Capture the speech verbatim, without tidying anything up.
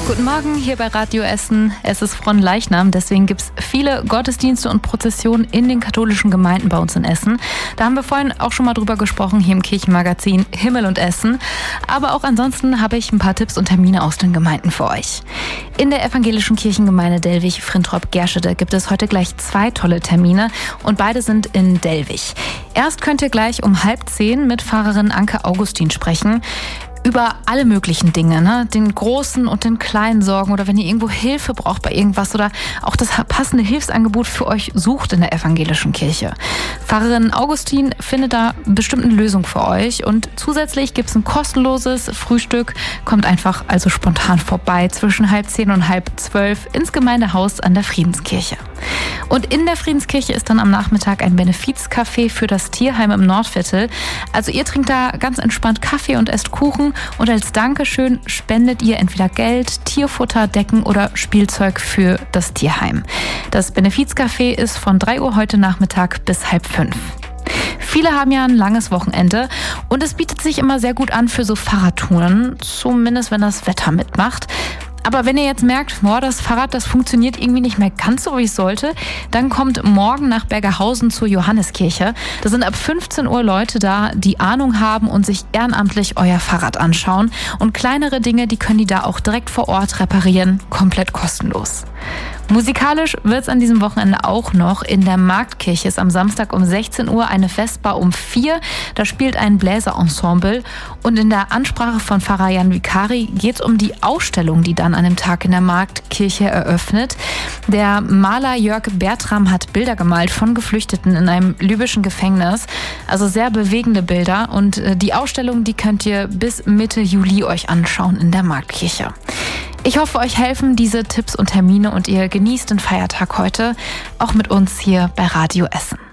Guten Morgen hier bei Radio Essen. Es ist Fronleichnam, deswegen gibt es viele Gottesdienste und Prozessionen in den katholischen Gemeinden bei uns in Essen. Da haben wir vorhin auch schon mal drüber gesprochen, hier im Kirchenmagazin Himmel und Essen. Aber auch ansonsten habe ich ein paar Tipps und Termine aus den Gemeinden für euch. In der evangelischen Kirchengemeinde Dellwig-Frintrop-Gerschede gibt es heute gleich zwei tolle Termine und beide sind in Dellwig. Erst könnt ihr gleich um halb zehn mit Pfarrerin Anke Augustin sprechen. Über alle möglichen Dinge, ne? Den großen und den kleinen Sorgen oder wenn ihr irgendwo Hilfe braucht bei irgendwas oder auch das passende Hilfsangebot für euch sucht in der evangelischen Kirche. Pfarrerin Augustin findet da bestimmt eine Lösung für euch und zusätzlich gibt es ein kostenloses Frühstück. Kommt einfach also spontan vorbei zwischen halb zehn und halb zwölf ins Gemeindehaus an der Friedenskirche. Und in der Friedenskirche ist dann am Nachmittag ein Benefizcafé für das Tierheim im Nordviertel. Also ihr trinkt da ganz entspannt Kaffee und esst Kuchen und als Dankeschön spendet ihr entweder Geld, Tierfutter, Decken oder Spielzeug für das Tierheim. Das Benefizcafé ist von drei Uhr heute Nachmittag bis halb fünf. Viele haben ja ein langes Wochenende und es bietet sich immer sehr gut an für so Fahrradtouren, zumindest wenn das Wetter mitmacht. Aber wenn ihr jetzt merkt, boah, das Fahrrad, das funktioniert irgendwie nicht mehr ganz so, wie es sollte, dann kommt morgen nach Bergerhausen zur Johanneskirche. Da sind ab fünfzehn Uhr Leute da, die Ahnung haben und sich ehrenamtlich euer Fahrrad anschauen. Und kleinere Dinge, die können die da auch direkt vor Ort reparieren, komplett kostenlos. Musikalisch wird es an diesem Wochenende auch noch. In der Marktkirche ist am Samstag um sechzehn Uhr eine Festbar um vier. Da spielt ein Bläserensemble. Und in der Ansprache von Pfarrer Jan Vicari geht es um die Ausstellung, die dann an dem Tag in der Marktkirche eröffnet. Der Maler Jörg Bertram hat Bilder gemalt von Geflüchteten in einem libyschen Gefängnis. Also sehr bewegende Bilder. Und die Ausstellung, die könnt ihr bis Mitte Juli euch anschauen in der Marktkirche. Ich hoffe, euch helfen diese Tipps und Termine und ihr genießt den Feiertag heute auch mit uns hier bei Radio Essen.